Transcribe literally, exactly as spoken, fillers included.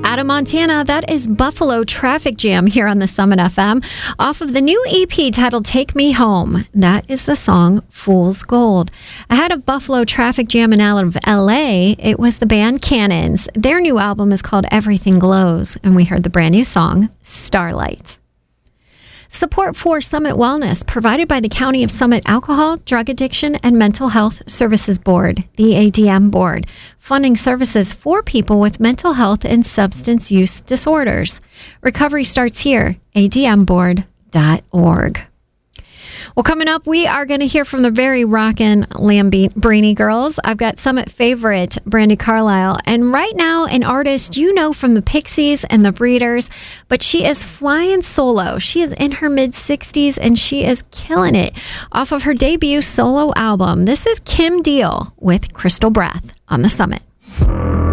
Out of Montana, that is Buffalo Traffic Jam here on the Summit F M. Off of the new E P titled Take Me Home, that is the song Fool's Gold. Ahead of Buffalo Traffic Jam and out of L A, it was the band Cannons. Their new album is called Everything Glows, and we heard the brand new song Starlight. Support for Summit Wellness provided by the County of Summit Alcohol, Drug Addiction, and Mental Health Services Board, the A D M Board, funding services for people with mental health and substance use disorders. Recovery starts here, a d m board dot org. Well, coming up, we are going to hear from the very rockin' Lamborghini girls. I've got Summit favorite, Brandi Carlile. And right now, an artist you know from the Pixies and the Breeders, but she is flying solo. She is in her mid-sixties, and she is killing it. Off of her debut solo album, this is Kim Deal with Crystal Breath on the Summit.